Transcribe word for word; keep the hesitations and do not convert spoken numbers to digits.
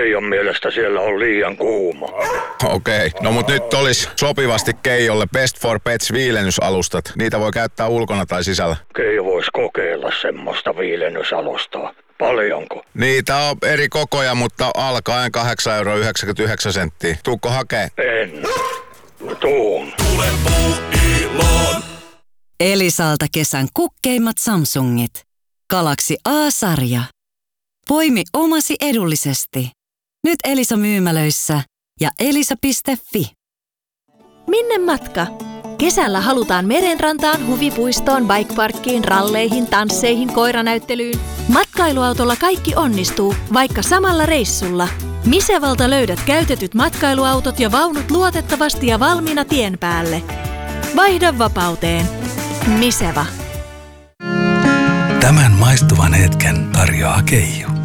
Keijon mielestä siellä on liian kuuma. Okei, okay. No mut nyt olisi sopivasti Keijolle Best for Pets viilennysalustat. Niitä voi käyttää ulkona tai sisällä. Keijo voisi kokeilla semmoista viilennysalustaa. Paljonko? Niitä on eri kokoja, mutta alkaen kahdeksan euroa yhdeksänkymmentäyhdeksän senttiä. Tuukko hakee? En. Tuun. Tule Puuiloon. Elisalta kesän kukkeimmat Samsungit. Galaxy A-sarja. Poimi omasi edullisesti. Nyt Elisa myymälöissä ja elisa piste fi. Minne matka? Kesällä halutaan merenrantaan, huvipuistoon, bikeparkkiin, ralleihin, tansseihin, koiranäyttelyyn. Matkailuautolla kaikki onnistuu, vaikka samalla reissulla. Misevalta löydät käytetyt matkailuautot ja vaunut luotettavasti ja valmiina tien päälle. Vaihda vapauteen. Miseva. Tämän maistuvan hetken tarjoaa Keijo.